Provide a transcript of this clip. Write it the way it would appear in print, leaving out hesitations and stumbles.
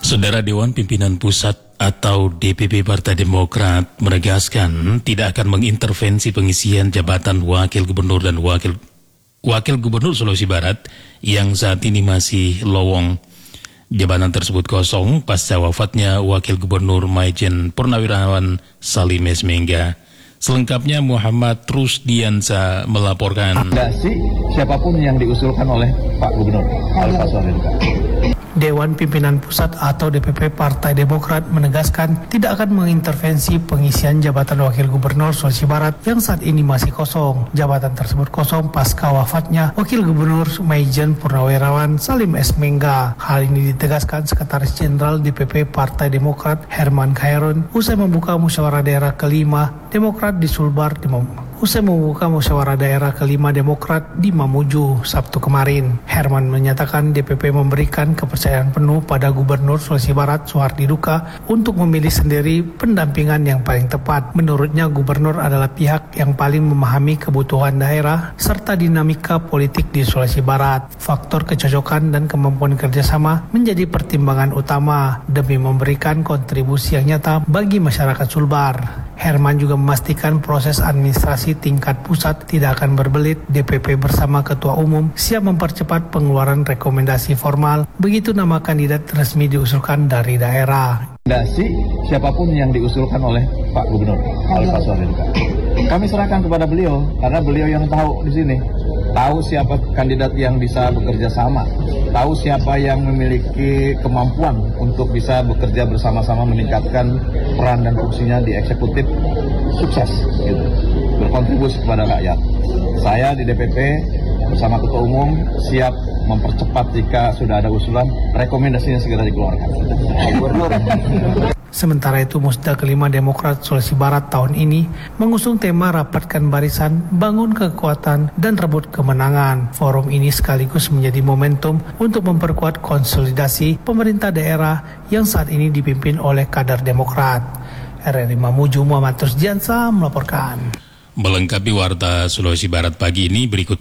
Saudara Dewan Pimpinan Pusat atau DPP Partai Demokrat menegaskan tidak akan mengintervensi pengisian jabatan Wakil Gubernur dan Wakil Gubernur Sulawesi Barat yang saat ini masih lowong. Jabatan tersebut kosong pasca wafatnya Wakil Gubernur Maijen Purnawirawan Salim S. Mengga. Selengkapnya Muhammad Rusdiansa melaporkan. Siapapun yang diusulkan oleh Pak Gubernur, oleh Pak Suardiduka. Dewan Pimpinan Pusat atau DPP Partai Demokrat menegaskan tidak akan mengintervensi pengisian jabatan Wakil Gubernur Sulawesi Barat yang saat ini masih kosong. Jabatan tersebut kosong pasca wafatnya Wakil Gubernur Maijen Purnawirawan Salim S. Mengga. Hal ini ditegaskan Sekretaris Jenderal DPP Partai Demokrat Herman Khairun usai membuka musyawarah daerah kelima Demokrat di Sulbar Demokrat di Mamuju Sabtu kemarin. Herman menyatakan DPP memberikan kepercayaan penuh pada Gubernur Sulawesi Barat Suardiduka untuk memilih sendiri pendampingan yang paling tepat. Menurutnya Gubernur adalah pihak yang paling memahami kebutuhan daerah serta dinamika politik di Sulawesi Barat. Faktor kecocokan dan kemampuan kerjasama menjadi pertimbangan utama demi memberikan kontribusi yang nyata bagi masyarakat Sulbar. Herman juga memastikan proses administrasi tingkat pusat tidak akan berbelit. DPP bersama Ketua Umum siap mempercepat pengeluaran rekomendasi formal begitu nama kandidat resmi diusulkan dari daerah. Siapapun yang diusulkan oleh Pak Gubernur, oleh Pak Suardiduka. Kami serahkan kepada beliau karena beliau yang tahu di sini. Tahu siapa kandidat yang bisa bekerja sama, tahu siapa yang memiliki kemampuan untuk bisa bekerja bersama-sama meningkatkan peran dan fungsinya di eksekutif sukses, gitu, berkontribusi kepada rakyat. Saya di DPP bersama Ketua Umum siap mempercepat jika sudah ada usulan, rekomendasinya segera dikeluarkan. Sementara itu, Musda kelima Demokrat Sulawesi Barat tahun ini mengusung tema rapatkan barisan, bangun kekuatan, dan rebut kemenangan. Forum ini sekaligus menjadi momentum untuk memperkuat konsolidasi pemerintah daerah yang saat ini dipimpin oleh kader Demokrat. RRI Mamuju Muhammad Rusdiansa melaporkan. Melengkapi Warta Sulawesi Barat pagi ini berikut